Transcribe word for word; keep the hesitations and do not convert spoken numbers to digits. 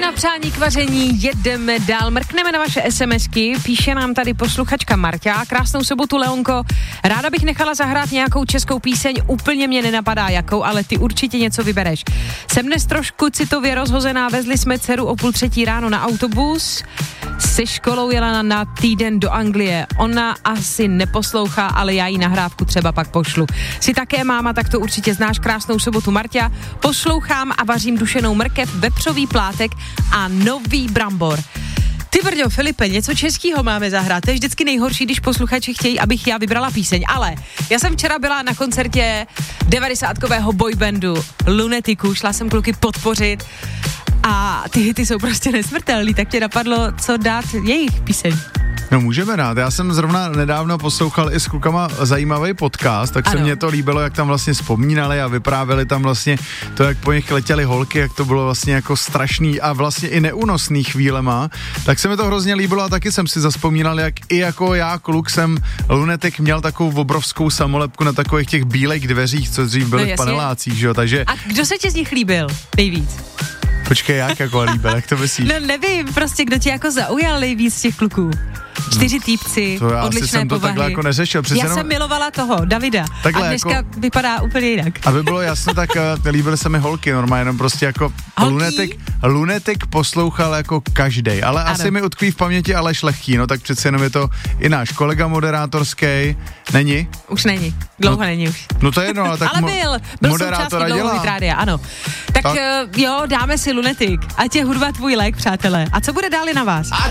na přání k vaření, jedeme dál, mrkneme na vaše SMSky, píše nám tady posluchačka Marta, krásnou sobotu Leonko, ráda bych nechala zahrát nějakou českou píseň, úplně mě nenapadá jakou, ale ty určitě něco vybereš. Jsem dnes trošku citově rozhozená, vezli jsme dceru o půl třetí ráno na autobus, se školou jela na, na týden do Anglie, ona asi neposlouchá, ale já jí nahrávku třeba pak pošlu. Jsi také máma, tak to určitě znáš, krásnou sobotu Marta, poslouchám a vařím dušenou mrkev, vepřový plátek a nový brambor. Ty brďo, Filipe, něco českýho máme zahrát, to je vždycky nejhorší, když posluchači chtějí, abych já vybrala píseň, ale já jsem včera byla na koncertě devadesátkového boybandu Lunetiku, šla jsem kluky podpořit a ty hity jsou prostě nesmrtelný, tak tě napadlo, co dát jejich píseň. No můžeme dát, já jsem zrovna nedávno poslouchal i s klukama zajímavý podcast, tak ano. Se mně to líbilo, jak tam vlastně vzpomínali a vyprávěli tam vlastně to, jak po nich letěly holky, jak to bylo vlastně jako strašný a vlastně i neúnosný chvílema, tak se mi to hrozně líbilo a taky jsem si zazpomínal, jak i jako já kluk jsem Lunetek měl takovou obrovskou samolepku na takových těch bílých dveřích, co dřív byly no, v panelácích, že jo, takže... A kdo se tě z nich líbil nejvíc? Počkej, jak jako líbil, jak to myslíš? No nevím, prostě kdo tě jako zaujal nejvíc z těch kluků. Čtyři týpci, to já odlišné jsem to povahy. takhle jako neřešil. Přece já jenom... jsem milovala toho, Davida. Takhle a dneska jako... vypadá úplně jinak. Aby bylo jasno, tak uh, líbily se mi holky normálně, jenom prostě jako lunetek, lunetek poslouchal jako každej, ale ano. Asi mi utkví v paměti Aleš Lehký, no tak přece jenom je to i náš kolega moderátorský. Není? Už není, dlouho no, není už. No to je jedno, ale tak ale byl, byl součástí dlouho rádia, ano. Tak, tak uh, jo, dáme si Lunetik, ať je hudba tvůj lék, přátelé. A co bude dál na vás?